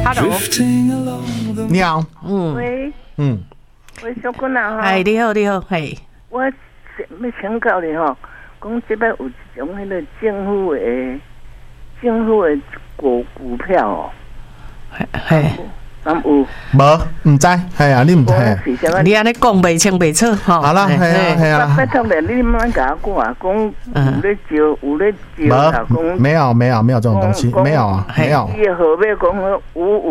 ，Hello， 你好， 喂，喂，小姑娘哈， 哎，你好，你好，嘿， 我要请教你吼，讲这边有一种迄个政府的股票哦， 嘿。 敢有？ 唔知，系啊，你唔知。 你安尼讲袂清袂楚吼。 好啦，系啊，系啊。 拜托咧，你莫甲我讲，讲有咧招啦，讲没有这种东西，没有啊，没有。 伊号码讲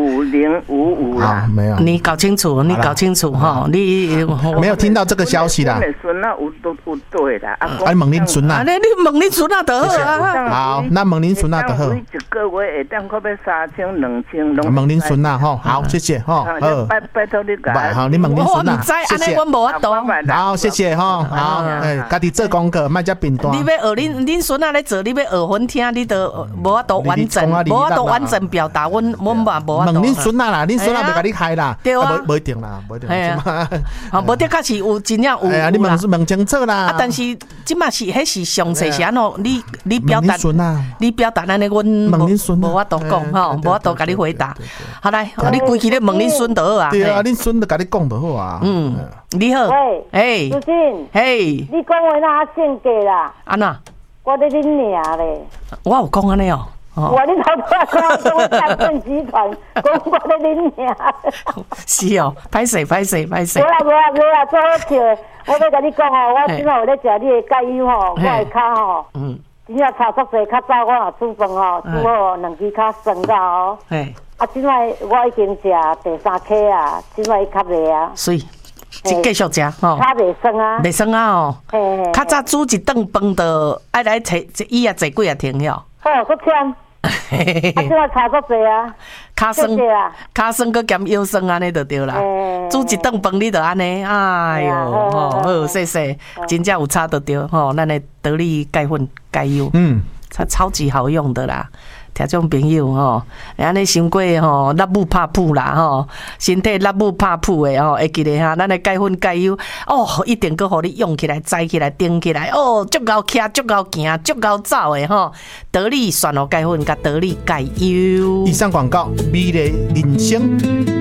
55055啦， 没有。 你搞清楚哈，你没有听到这个消息啦。 孙啊有对啦， 啊，问恁孙啊。 你问恁孙啊就好啊。 好，那问恁孙啊就好。 一个月会当可要3000、2000， 问恁孙啊吼，好，谢谢吼，好。 拜托你讲。 好，你问恁孙啊，谢谢。 我无法度。 好，谢谢吼，好，家己做功课，莫只评断。 你要学恁孙啊咧做，你要学分听，你都无法度完整，无法度完整表达，阮嘛无法度。 问恁孙啊啦，恁孙啊袂甲你开啦， 对啊， 无一定啦，无一定。 啊，无得确实有真正有。 哎呀，你问清楚啦。 啊，但是即嘛是迄是详细是安怎？你表达，你表达安尼，阮无法度讲吼，无法度甲你回答。好来，你规气咧问恁孙就好啊。 对啊，恁孙就甲你讲就好啊。 你好。 喂， 嘿， 主任， 嘿， 你讲话哪性格啦？ 安那？ 我咧恁娘咧。 我有讲安尼哦。 我你头拄仔讲我诈骗集团，讲我咧恁娘。 是哦，歹势。 无啦，做好笑的。我要甲你讲吼，我今仔有咧食你的钙油吼，我的骹吼，真正差足济。较早我若煮饭吼，煮好2支骹酸噶哦。啊，即摆我已经食第3颗啊，即摆较袂啊。 水，继续食吼。 较袂酸啊。 袂酸啊哦。较早煮一顿饭就爱来坐椅啊，坐几啊天了。 好，搁忝。啊，即摆差足济啊。 骹酸搁兼腰酸安尼就对啦。煮一顿饭你就安尼，哎哟，好谢，真正有差就对吼。咱的得力钙粉钙油，它超级好用的啦。听众朋友吼，安尼伤过吼，力母拍噗啦吼，身体力母拍噗的吼，会记得哈，咱的钙粉钙油哦，一定搁互你用起来、栽起来、顶起来哦，足够徛、足够行、足够走的吼。得力选哦钙粉甲得力钙油。 以上广告，美丽人生。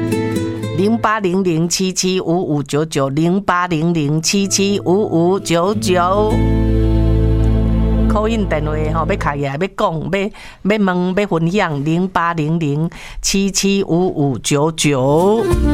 0800775599，0800775599。call in 电话吼，要开起来，要讲，要问，要分享，0800775599。